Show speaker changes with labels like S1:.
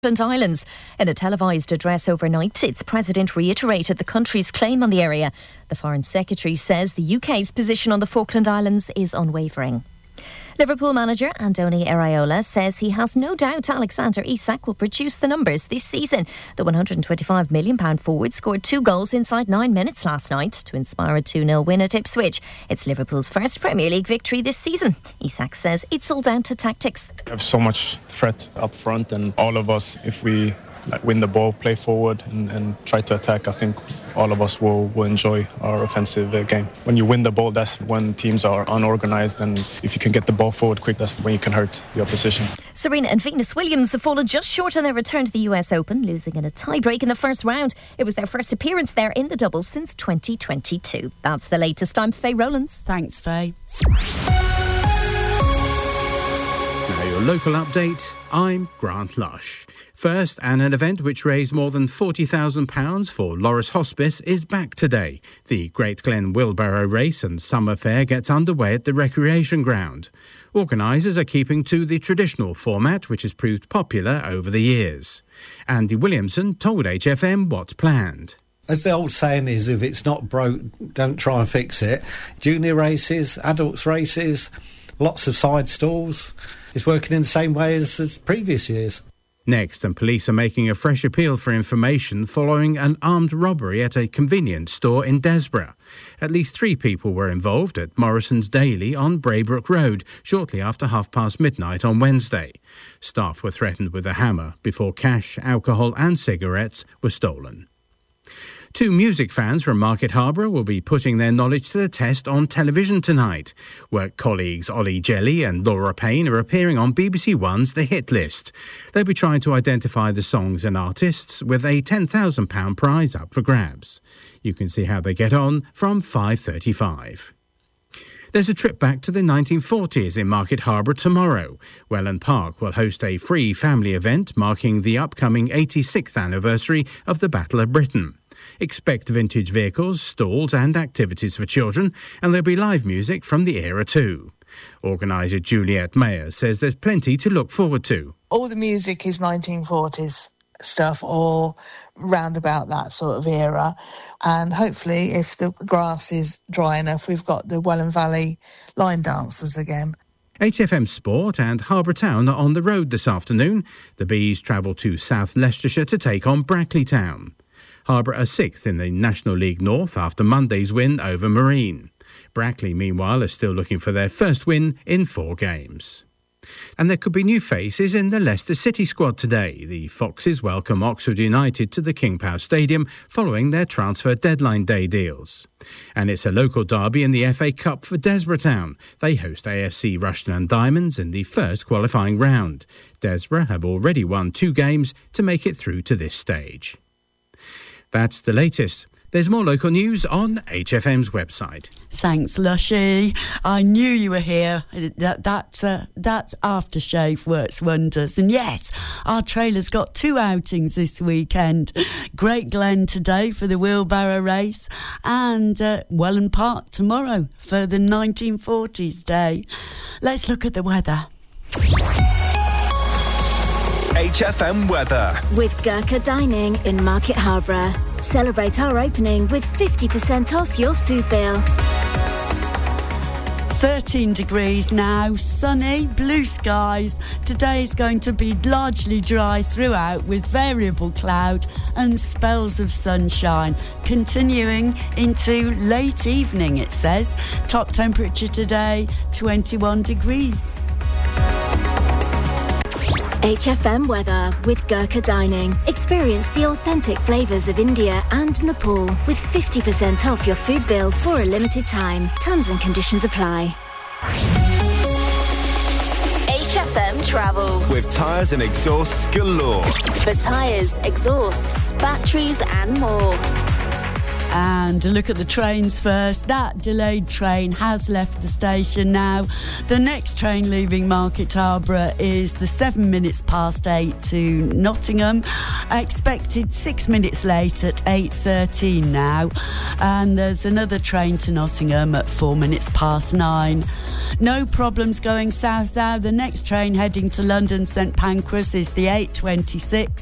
S1: Falkland Islands. In a televised address overnight, its president reiterated the country's claim on the area. The Foreign Secretary says the UK's position on the Falkland Islands is unwavering. Liverpool manager Andoni Iraola says he has no doubt Alexander Isak will produce the numbers this season. The £125 million forward scored 2 goals inside 9 minutes last night to inspire a 2-0 win at Ipswich. It's Liverpool's first Premier League victory this season. Isak says it's all down to tactics.
S2: We have so much threat up front, and all of us, if we win the ball, play forward and try to attack, I think all of us will enjoy our offensive game. When you win the ball, that's when teams are unorganised, and if you can get the ball forward quick, that's when you can hurt the opposition.
S1: Serena and Venus Williams have fallen just short on their return to the US Open, losing in a tie-break in the first round. It was their first appearance there in the doubles since 2022. That's the latest. I'm Faye Rowlands.
S3: Thanks, Faye.
S4: Now your local update, I'm Grant Lush. First, an event which raised more than £40,000 for Loris Hospice is back today. The Great Glen Wheelbarrow Race and Summer Fair gets underway at the Recreation Ground. Organisers are keeping to the traditional format, which has proved popular over the years. Andy Williamson told HFM what's planned.
S5: As the old saying is, if it's not broke, don't try and fix it. Junior races, adults races, lots of side stalls. It's working in the same way as previous years.
S4: Next, and police are making a fresh appeal for information following an armed robbery at a convenience store in Desborough. At least 3 people were involved at Morrison's Daily on Braybrook Road shortly after midnight on Wednesday. Staff were threatened with a hammer before cash, alcohol and cigarettes were stolen. 2 music fans from Market Harborough will be putting their knowledge to the test on television tonight. Work colleagues Ollie Jelly and Laura Payne are appearing on BBC One's The Hit List. They'll be trying to identify the songs and artists with a £10,000 prize up for grabs. You can see how they get on from 5:35. There's a trip back to the 1940s in Market Harborough tomorrow. Welland Park will host a free family event marking the upcoming 86th anniversary of the Battle of Britain. Expect vintage vehicles, stalls and activities for children, and there'll be live music from the era too. Organiser Juliette Mayer says there's plenty to look forward to.
S6: All the music is 1940s stuff or round about that sort of era, and hopefully if the grass is dry enough we've got the Welland Valley line dancers again.
S4: HFM Sport and Harbour Town are on the road this afternoon. The Bees travel to South Leicestershire to take on Brackley Town. Harbour are 6th in the National League North after Monday's win over Marine. Brackley, meanwhile, are still looking for their first win in 4 games. And there could be new faces in the Leicester City squad today. The Foxes welcome Oxford United to the King Power Stadium following their transfer deadline day deals. And it's a local derby in the FA Cup for Desborough Town. They host AFC Rushden and Diamonds in the first qualifying round. Desborough have already won 2 games to make it through to this stage. That's the latest. There's more local news on HFM's website.
S3: Thanks, Lushy. I knew you were here. That aftershave works wonders. And yes, our trailer's got 2 outings this weekend. Great Glen today for the wheelbarrow race and Welland Park tomorrow for the 1940s day. Let's look at the weather.
S7: HFM weather.
S8: With Gurkha Dining in Market Harborough. Celebrate our opening with 50% off your food bill.
S3: 13 degrees now, sunny, blue skies. Today is going to be largely dry throughout with variable cloud and spells of sunshine. Continuing into late evening, it says. Top temperature today, 21 degrees.
S8: HFM weather with Gurkha Dining. Experience the authentic flavours of India and Nepal with 50% off your food bill for a limited time. Terms and conditions apply.
S9: HFM travel.
S7: With tyres and exhausts galore.
S9: For tyres, exhausts, batteries and more.
S3: And a look at the trains first. That delayed train has left the station now. The next train leaving Market Harborough is the 7 minutes past 8 to Nottingham. Expected 6 minutes late at 8:13 now. And there's another train to Nottingham at 4 minutes past 9. No problems going south now. The next train heading to London St Pancras is the 8:26.